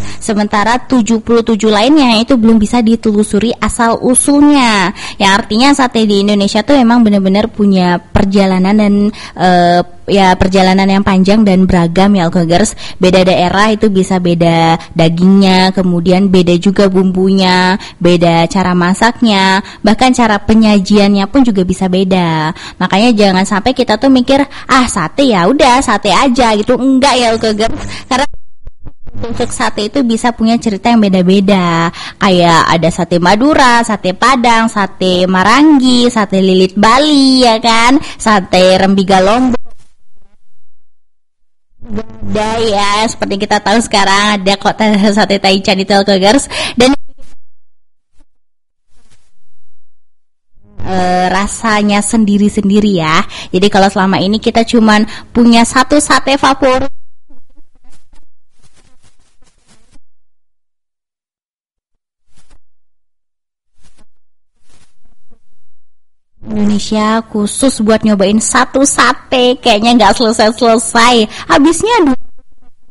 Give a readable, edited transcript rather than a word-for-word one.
Sementara 77 lainnya itu belum bisa ditelusuri asal usulnya. Yang artinya sate di Indonesia tuh emang benar-benar punya perjalanan dan ya perjalanan yang panjang dan beragam ya Alkogers. Beda daerah itu bisa beda dagingnya, kemudian beda juga bumbunya, beda cara masaknya, bahkan cara penyajiannya pun juga bisa beda. Makanya jangan sampai kita tuh mikir sate ya udah sate aja gitu. Enggak ya Alkogers, karena untuk sate itu bisa punya cerita yang beda-beda. Kayak ada sate Madura, sate Padang, sate Marangi, sate lilit Bali ya kan, sate Rembiga Lombok. Ada ya, seperti kita tahu sekarang ada kok sate Taichan itu Alkogers. Dan rasanya sendiri-sendiri ya. Jadi kalau selama ini kita cuman punya satu sate favorit Indonesia khusus buat nyobain satu sate, kayaknya nggak selesai-selesai. Habisnya